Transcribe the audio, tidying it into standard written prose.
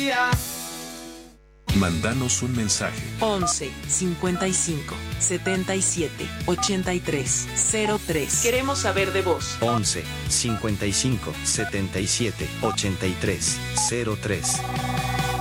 Mándanos un mensaje. 11 55 77 83 03. Queremos saber de vos. 11 55 77 83 03.